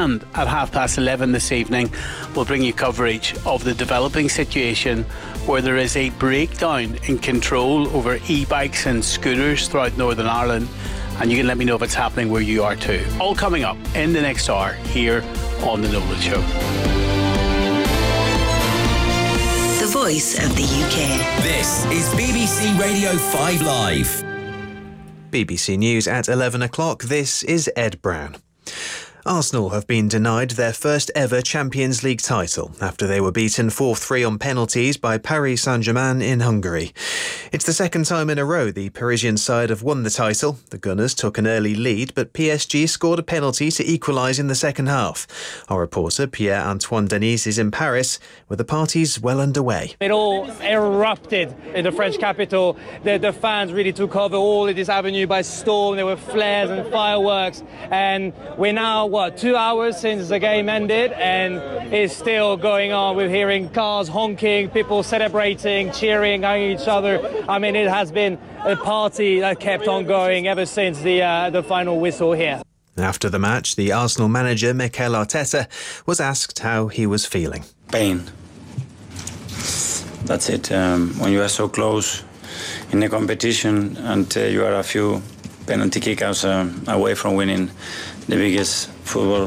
And at 11:30 this evening, we'll bring you coverage of the developing situation where there is a breakdown in control over e-bikes and scooters throughout Northern Ireland. And you can let me know if it's happening where you are too. All coming up in the next hour here on The Nolan Show. The voice of the UK. This is BBC Radio 5 Live. BBC News at 11 o'clock. This is Ed Brown. Arsenal have been denied their first ever Champions League title after they were beaten 4-3 on penalties by Paris Saint-Germain in Hungary. It's the second time in a row the Parisian side have won the title. The Gunners took an early lead, but PSG scored a penalty to equalise in the second half. Our reporter Pierre-Antoine Denis is in Paris, where the party's well underway. It all erupted in the French capital. The fans really took over all of this avenue by storm. There were flares and fireworks, and we're now 2 hours since the game ended, and it's still going on. We're hearing cars honking, people celebrating, cheering at each other. I mean, it has been a party that kept on going ever since the final whistle here. After the match, the Arsenal manager Mikel Arteta was asked how he was feeling. Pain. That's it. When you are so close in the competition and you are a few penalty kickouts away from winning the biggest football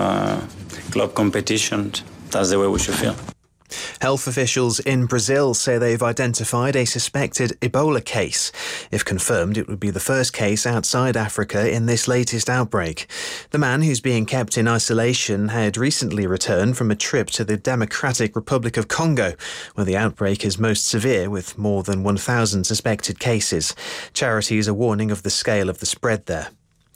club competition, that's the way we should feel. Health officials in Brazil say they've identified a suspected Ebola case. If confirmed, it would be the first case outside Africa in this latest outbreak. The man, who's being kept in isolation, had recently returned from a trip to the Democratic Republic of Congo, where the outbreak is most severe, with more than 1,000 suspected cases. Charities are warning of the scale of the spread there.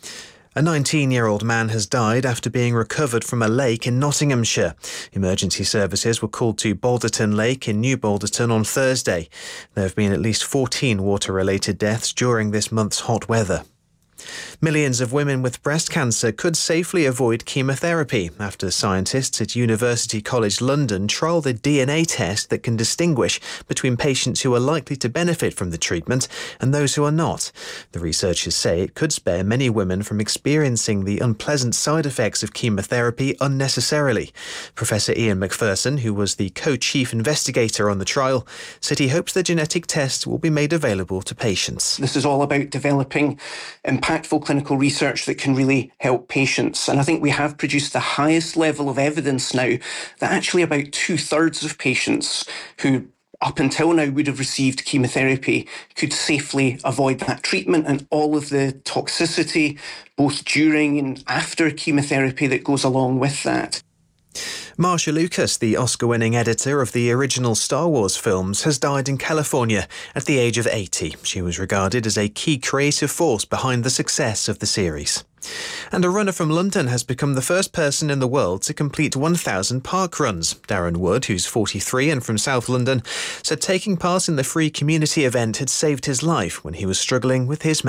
A 19-year-old man has died after being recovered from a lake in Nottinghamshire. Emergency services were called to Balderton Lake in New Balderton on Thursday. There have been at least 14 water-related deaths during this month's hot weather. Millions of women with breast cancer could safely avoid chemotherapy after scientists at University College London trialled a DNA test that can distinguish between patients who are likely to benefit from the treatment and those who are not. The researchers say it could spare many women from experiencing the unpleasant side effects of chemotherapy unnecessarily. Professor Ian Macpherson, who was the co-chief investigator on the trial, said he hopes the genetic test will be made available to patients. This is all about developing impactful clinical research that can really help patients. And I think we have produced the highest level of evidence now that actually about 2/3 of patients who up until now would have received chemotherapy could safely avoid that treatment and all of the toxicity, both during and after chemotherapy, that goes along with that. Marcia Lucas, the Oscar-winning editor of the original Star Wars films, has died in California at the age of 80. She was regarded as a key creative force behind the success of the series. And a runner from London has become the first person in the world to complete 1,000 park runs. Darren Wood, who's 43 and from South London, said taking part in the free community event had saved his life when he was struggling with his